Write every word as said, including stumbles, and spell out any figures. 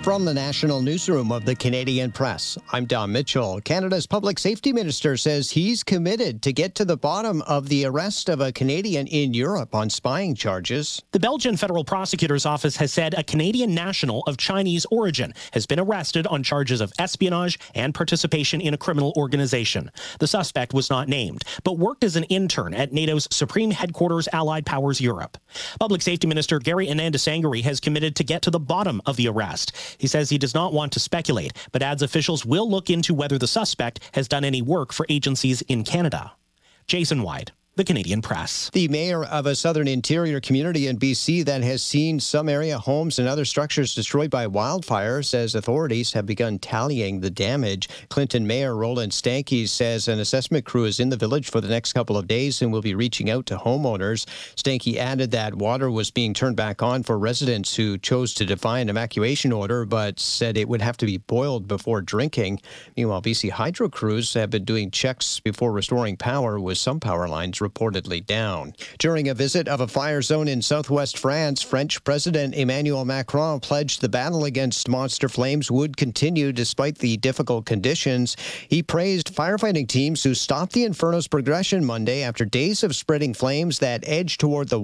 From the National Newsroom of the Canadian Press, I'm Don Mitchell. Canada's Public Safety Minister says he's committed to get to the bottom of the arrest of a Canadian in Europe on spying charges. The Belgian Federal Prosecutor's Office has said a Canadian national of Chinese origin has been arrested on charges of espionage and participation in a criminal organization. The suspect was not named, but worked as an intern at NATO's Supreme Headquarters Allied Powers Europe. Public Safety Minister Gary Anandasangari has committed to get to the bottom of the arrest. He says he does not want to speculate, but adds officials will look into whether the suspect has done any work for agencies in Canada. Jason White, The Canadian Press. The mayor of a southern interior community in B C that has seen some area homes and other structures destroyed by wildfire says authorities have begun tallying the damage. Clinton Mayor Roland Stanke says an assessment crew is in the village for the next couple of days and will be reaching out to homeowners. Stanke added that water was being turned back on for residents who chose to defy an evacuation order, but said it would have to be boiled before drinking. Meanwhile, B C Hydro crews have been doing checks before restoring power, with some power lines reportedly down. During a visit of a fire zone in southwest France, French President Emmanuel Macron pledged the battle against monster flames would continue despite the difficult conditions. He praised firefighting teams who stopped the inferno's progression Monday after days of spreading flames that edged toward the